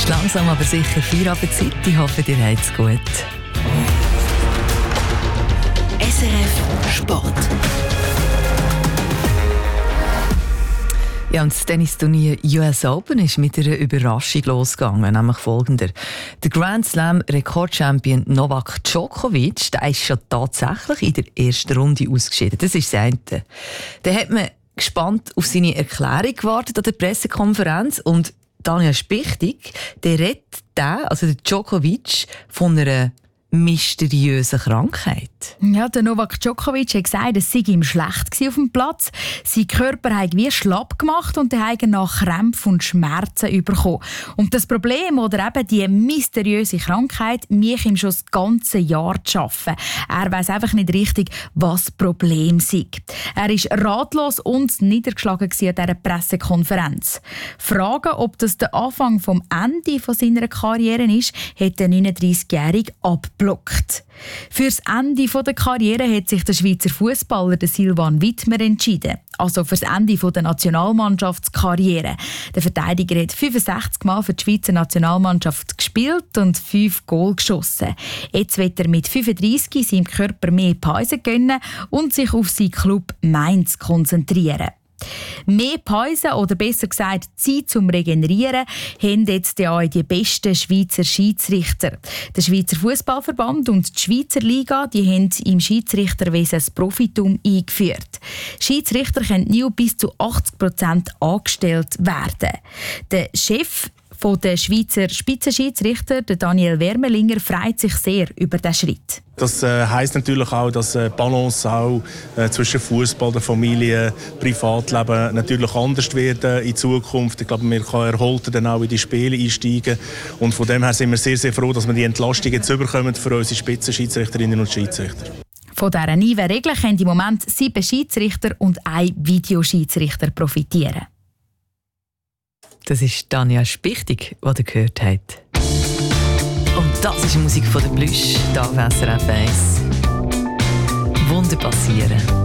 ist langsam aber sicher Feierabendzeit. Ich hoffe, ihr habt es gut. SRF Sport. Ja, und das Tennisturnier US Open ist mit einer Überraschung losgegangen, nämlich folgender. Der Grand Slam Rekordchampion Novak Djokovic, der ist schon tatsächlich in der ersten Runde ausgeschieden. Das ist das eine. Dann hat man gespannt auf seine Erklärung gewartet an der Pressekonferenz und Daniel Spichtig, der redet der Djokovic von einer mysteriöse Krankheit. Ja, der Novak Djokovic hat gesagt, es sei ihm schlecht auf dem Platz. Sein Körper habe wie schlapp gemacht und er habe nach Krämpfen und Schmerzen bekommen. Und das Problem oder eben die mysteriöse Krankheit macht ihm schon das ganze Jahr zu arbeiten. Er weiss einfach nicht richtig, was das Problem sei. Er war ratlos und niedergeschlagen an dieser Pressekonferenz. Fragen, ob das der Anfang vom Ende seiner Karriere ist, hat der 39-Jährige abgeblockt. Für das Ende der Karriere hat sich der Schweizer Fußballer Silvan Wittmer entschieden. Also für das Ende der Nationalmannschaftskarriere. Der Verteidiger hat 65 Mal für die Schweizer Nationalmannschaft gespielt und 5 Goal geschossen. Jetzt wird er mit 35 seinem Körper mehr Pause gönnen und sich auf seinen Club Mainz konzentrieren. Mehr Pause oder besser gesagt Zeit zum Regenerieren haben jetzt ja die besten Schweizer Schiedsrichter. Der Schweizer Fußballverband und die Schweizer Liga die haben im Schiedsrichterwesen das Profitum eingeführt. Schiedsrichter können nie bis zu 80% angestellt werden. Der Chef der Schweizer Spitzenschiedsrichter, Daniel Wermelinger, freut sich sehr über diesen Schritt. Das heisst natürlich auch, dass die Balance auch zwischen Fußball, der Familie, Privatleben natürlich anders wird in Zukunft. Ich glaube, man kann erholter dann auch in die Spiele einsteigen. Und von dem her sind wir sehr, sehr froh, dass wir die Entlastung jetzt bekommen für unsere Spitzenschiedsrichterinnen und Schiedsrichter. Von dieser neuen Regel können im Moment 7 Schiedsrichter und 1 Videoschiedsrichter profitieren. Das ist Daniel Spichtig, den ihr gehört habt. Und das ist die Musik von der Blüsch, hier auf SRF 1. Wunder passieren.